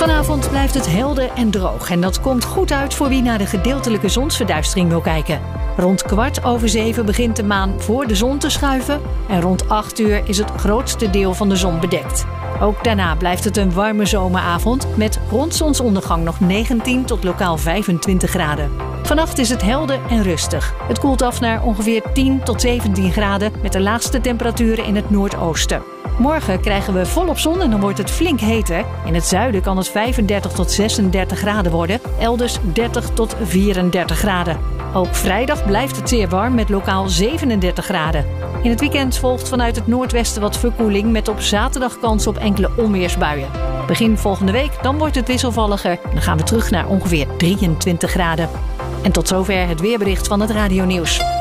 Vanavond blijft het helder en droog en dat komt goed uit voor wie naar de gedeeltelijke zonsverduistering wil kijken. Rond 6:15 begint de maan voor de zon te schuiven en rond 8 uur is het grootste deel van de zon bedekt. Ook daarna blijft het een warme zomeravond met rond zonsondergang nog 19 tot lokaal 25 graden. Vannacht is het helder en rustig. Het koelt af naar ongeveer 10 tot 17 graden met de laagste temperaturen in het noordoosten. Morgen krijgen we volop zon en dan wordt het flink heter. In het zuiden kan het 35 tot 36 graden worden, elders 30 tot 34 graden. Ook vrijdag blijft het zeer warm met lokaal 37 graden. In het weekend volgt vanuit het noordwesten wat verkoeling met op zaterdag kans op enkele onweersbuien. Begin volgende week dan wordt het wisselvalliger en dan gaan we terug naar ongeveer 23 graden. En tot zover het weerbericht van het Radio Nieuws.